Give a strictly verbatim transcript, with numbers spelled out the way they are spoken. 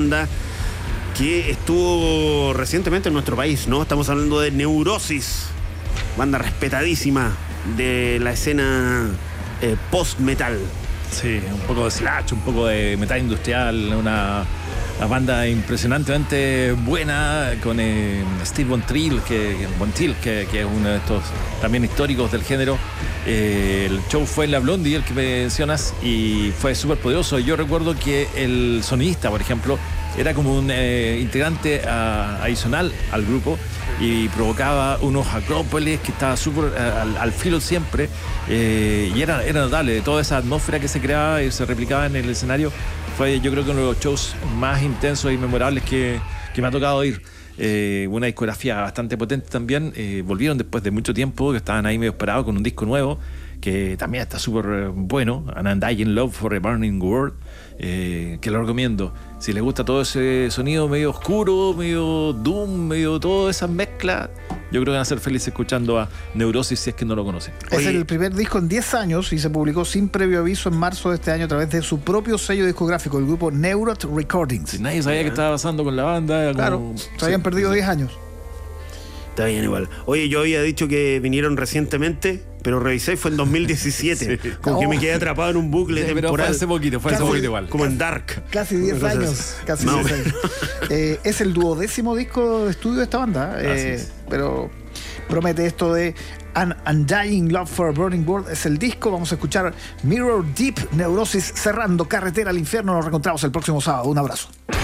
banda que estuvo recientemente en nuestro país, ¿no? Estamos hablando de Neurosis, banda respetadísima de la escena eh, post-metal. Sí, un poco de slash, un poco de metal industrial, una, una banda impresionantemente buena con eh, Steve Von Trill, que, Von Till, que, que es uno de estos también históricos del género. Eh, el show fue en la Blondie, el que mencionas, y fue súper poderoso. Yo recuerdo que el sonidista, por ejemplo, era como un eh, integrante a, adicional al grupo y provocaba unos acrópolis que estaba súper al, al filo siempre, eh, y era, era notable. Toda esa atmósfera que se creaba y se replicaba en el escenario fue, yo creo, que uno de los shows más intensos y memorables que, que me ha tocado ir. Eh, una discografía bastante potente también. Eh, volvieron después de mucho tiempo, que estaban ahí medio esperados, con un disco nuevo que también está súper bueno, An Undying Love for a Burning World, eh, que lo recomiendo. Si les gusta todo ese sonido medio oscuro, medio doom, medio toda esa mezcla, yo creo que van a ser felices escuchando a Neurosis, si es que no lo conocen. Es el primer disco en diez años y se publicó sin previo aviso en marzo de este año a través de su propio sello discográfico, el grupo Neurot Recordings. Si nadie sabía qué estaba pasando con la banda. Claro, como... se habían sí, perdido sí. diez años. Está bien igual. Oye, yo había dicho que vinieron recientemente, pero revisé, fue en dos mil diecisiete. Sí. Como Oh. que me quedé atrapado en un bucle Sí, temporal. pero fue hace poquito, fue hace Casi- poquito igual. Como en Dark. Casi diez Cosas años. así. Casi Más o diez años. Eh, es el duodécimo disco de estudio de esta banda. Eh, es. pero promete esto de An Undying Love for a Burning World. Es el disco. Vamos a escuchar Mirror Deep, Neurosis, cerrando Carretera al Infierno. Nos reencontramos el próximo sábado. Un abrazo.